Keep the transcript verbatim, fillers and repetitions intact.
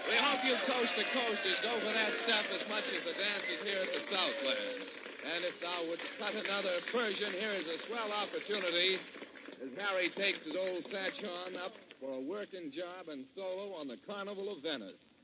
We hope you coast to coasters go for that stuff as much as the dancers here at the Southland. And if thou wouldst cut another Persian, here is a swell opportunity as Harry takes his old Satchon up for a working job and solo on the Carnival of Venice.